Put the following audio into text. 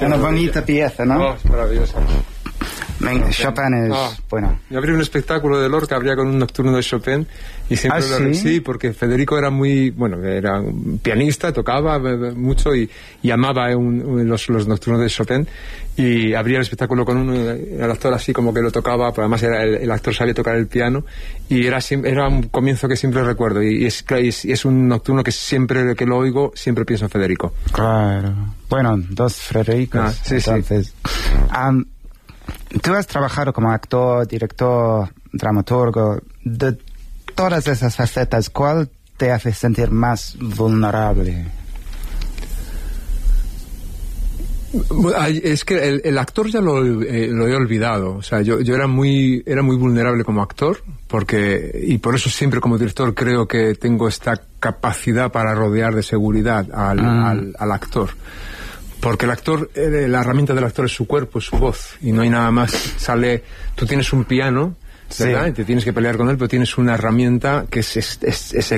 Una bonita pieza, ¿no? Oh, es maravillosa. Venga, Chopin es bueno. Yo abrí un espectáculo de Lorca, abría con un nocturno de Chopin y siempre ¿sí? Porque Federico era era un pianista, tocaba mucho y amaba los nocturnos de Chopin, y abría el espectáculo con el actor así como que lo tocaba, pero además el actor sabía tocar el piano, y era un comienzo que siempre recuerdo, y es un nocturno que siempre que lo oigo siempre pienso en Federico. Claro. Bueno, dos Federicos. Sí, entonces. Sí. Tú has trabajado como actor, director, dramaturgo. De todas esas facetas, ¿cuál te hace sentir más vulnerable? Es que el actor ya lo he olvidado. O sea, yo era muy vulnerable como actor, y por eso siempre como director creo que tengo esta capacidad para rodear de seguridad al actor. Porque el actor, la herramienta del actor es su cuerpo, es su voz, y no hay nada más. Tú tienes un piano, ¿verdad? Sí. Y te tienes que pelear con él, pero tienes una herramienta que es